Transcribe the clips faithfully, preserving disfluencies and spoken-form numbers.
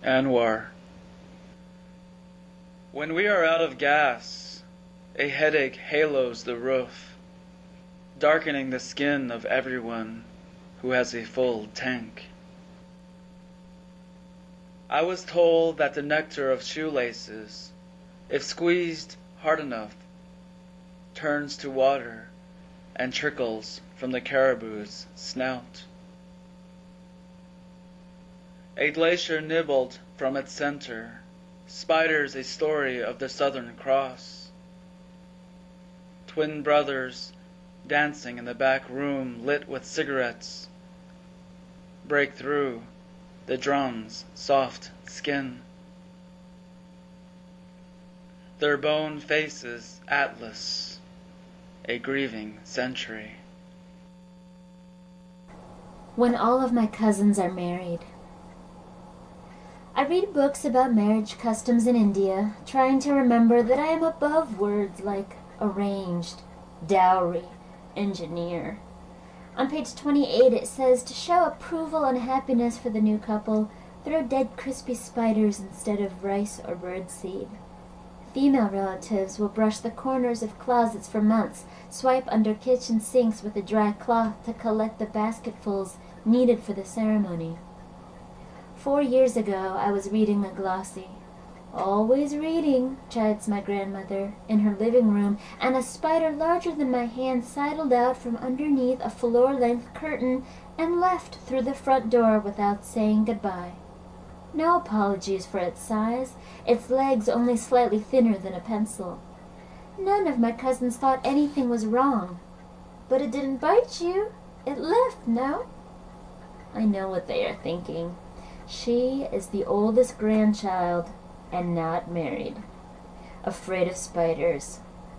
Anwar. When we are out of gas, a headache halos the roof, darkening the skin of everyone who has a full tank. I was told that the nectar of shoelaces, if squeezed hard enough, turns to water and trickles from the caribou's snout. A glacier nibbled from its center spiders a story of the Southern Cross. Twin brothers dancing in the back room lit with cigarettes break through the drum's soft skin. Their bone faces Atlas, a grieving century. When all of my cousins are married. I read books about marriage customs in India, trying to remember that I am above words like arranged, dowry, engineer. On page twenty-eight it says to show approval and happiness for the new couple, throw dead crispy spiders instead of rice or birdseed. Female relatives will brush the corners of closets for months, swipe under kitchen sinks with a dry cloth to collect the basketfuls needed for the ceremony. Four years ago I was reading a glossy. Always reading, chides my grandmother, in her living room, and a spider larger than my hand sidled out from underneath a floor-length curtain and left through the front door without saying goodbye. No apologies for its size, its legs only slightly thinner than a pencil. None of my cousins thought anything was wrong. But it didn't bite you. It left, no? I know what they are thinking. She is the oldest grandchild and not married. Afraid of spiders.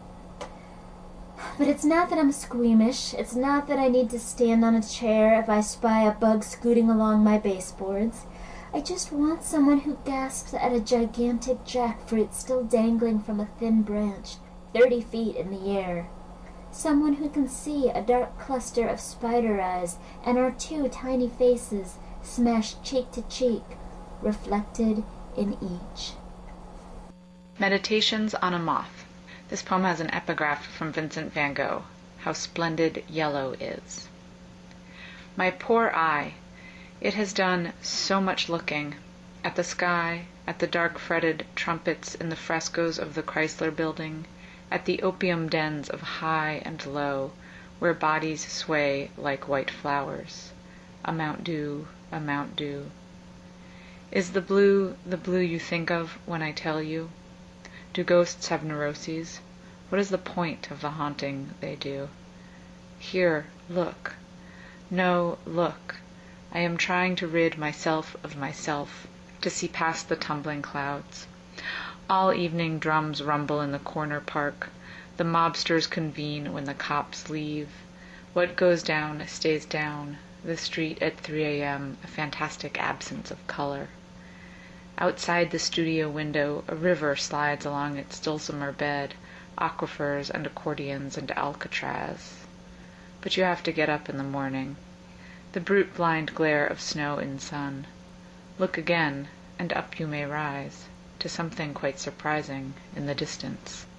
But it's not that I'm squeamish. It's not that I need to stand on a chair if I spy a bug scooting along my baseboards. I just want someone who gasps at a gigantic jackfruit still dangling from a thin branch, thirty feet in the air. Someone who can see a dark cluster of spider eyes and our two tiny faces smashed cheek to cheek, reflected in each. Meditations on a Moth. This poem has an epigraph from Vincent van Gogh, How splendid yellow is. My poor eye, it has done so much looking, at the sky, at the dark fretted trumpets in the frescoes of the Chrysler Building, at the opium dens of high and low, where bodies sway like white flowers. A Mount Dew, a Mount Dew. Is the blue the blue you think of when I tell you? Do ghosts have neuroses? What is the point of the haunting they do? Here, look. No, look. I am trying to rid myself of myself, to see past the tumbling clouds. All evening drums rumble in the corner park. The mobsters convene when the cops leave. What goes down stays down. The street at three a m, a fantastic absence of color. Outside the studio window, a river slides along its dulcimer bed, aquifers and accordions and Alcatraz. But you have to get up in the morning. The brute blind glare of snow in sun. Look again, and up you may rise, to something quite surprising in the distance.